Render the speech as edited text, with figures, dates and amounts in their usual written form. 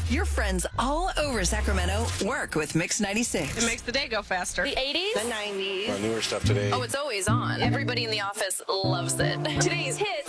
Your friends all over Sacramento work with Mix 96. It makes the day go faster. The 80s? The 90s. Our newer stuff today. Oh, it's always on. Everybody in the office loves it. Today's hits.